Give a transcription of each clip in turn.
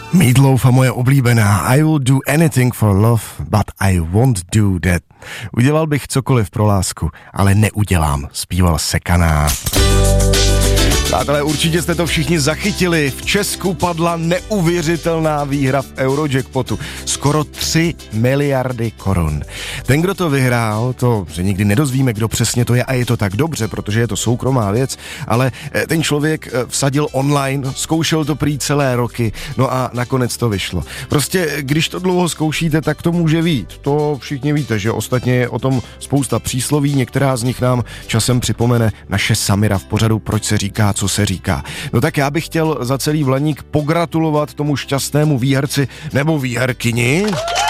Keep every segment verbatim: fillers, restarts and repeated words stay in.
Meatloaf a moje oblíbená I will do anything for love, but I won't do that. Udělal bych cokoliv pro lásku, ale neudělám, zpíval Sekaná. Přátelé, určitě jste to všichni zachytili. V Česku padla neuvěřitelná výhra v Eurojackpotu. Skoro tři miliardy korun. Ten, kdo to vyhrál, to se nikdy nedozvíme, kdo přesně to je a je to tak dobře, protože je to soukromá věc, ale ten člověk vsadil online, zkoušel to prý celé roky, no a nakonec to vyšlo. Prostě, když to dlouho zkoušíte, tak to může vyjít. To všichni víte, že ostatně je o tom spousta přísloví, některá z nich nám časem připomene naše Samira v pořadu Proč se říká, co se říká. No tak já bych chtěl za celý Vlaník pogratulovat tomu šťastnému výherci nebo výherkyni.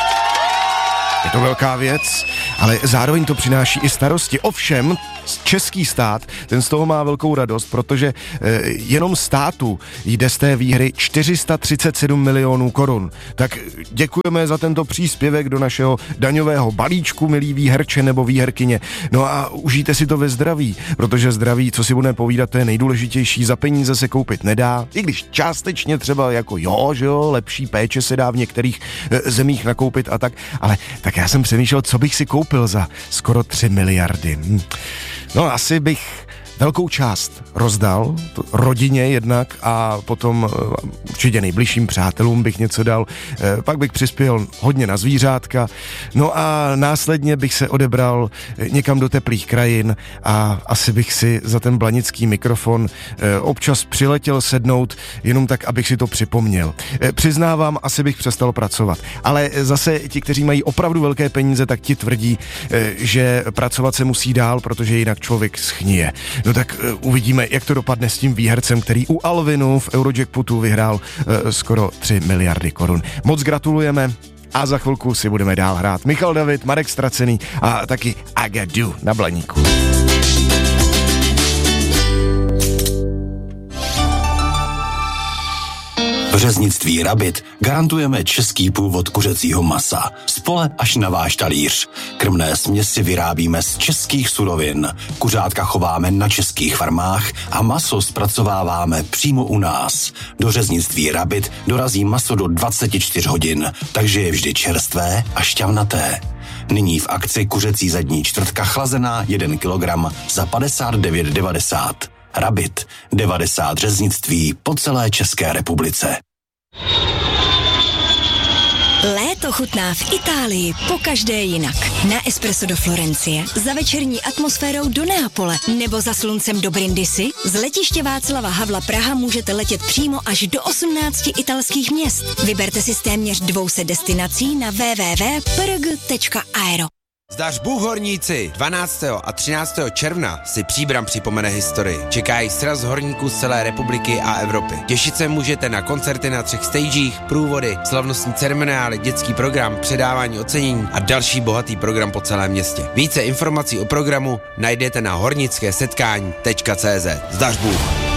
Je to velká věc, ale zároveň to přináší i starosti. Ovšem, český stát, ten z toho má velkou radost, protože e, jenom státu jde z té výhry čtyři sta třicet sedm milionů korun. Tak děkujeme za tento příspěvek do našeho daňového balíčku, milí výherče nebo výherkyně. No a užijte si to ve zdraví, protože zdraví, co si budeme povídat, to je nejdůležitější, za peníze se koupit nedá, i když částečně třeba jako jo, že jo, lepší péče se dá v některých e, zemích nakoupit a tak, ale tak já jsem přemýšlel, co bych si koupil za skoro tři miliardy. Hm. No asi bych velkou část rozdal rodině jednak a potom určitě nejbližším přátelům bych něco dal, pak bych přispěl hodně na zvířátka, no a následně bych se odebral někam do teplých krajin a asi bych si za ten blanický mikrofon občas přiletěl sednout, jenom tak, abych si to připomněl. Přiznávám, asi bych přestal pracovat, ale zase ti, kteří mají opravdu velké peníze, tak ti tvrdí, že pracovat se musí dál, protože jinak člověk schnije. No tak uh, uvidíme, jak to dopadne s tím výhercem, který u Alvinu v Eurojackpotu vyhrál uh, skoro tři miliardy korun. Moc gratulujeme a za chvilku si budeme dál hrát. Michal David, Marek Stracený a taky Agadu na Blaníku. V řeznictví Rabit garantujeme český původ kuřecího masa. Z pole až na váš talíř. Krmné směsi vyrábíme z českých surovin. Kuřátka chováme na českých farmách a maso zpracováváme přímo u nás. Do řeznictví Rabit dorazí maso do dvacet čtyři hodin, takže je vždy čerstvé a šťavnaté. Nyní v akci kuřecí zadní čtvrtka chlazená jeden kilogram za padesát devět devadesát. Rabit, devadesát řeznictví po celé České republice. Léto chutná v Itálii pokaždé jinak. Na espresso do Florencie, za večerní atmosférou do Neapole nebo za sluncem do Brindisi. Z letiště Václava Havla Praha můžete letět přímo až do osmnácti italských měst. Vyberte si z téměř dvou set destinací na w w w tečka p r g tečka aero. Zdař Bůh horníci! dvanáctého a třináctého června si Příbram připomene historii. Čekají sraz horníků z celé republiky a Evropy. Těšit se můžete na koncerty na třech stagech, průvody, slavnostní ceremoniály, dětský program, předávání ocenění a další bohatý program po celém městě. Více informací o programu najdete na hornické setkání tečka cé zet. Zdař Bůh!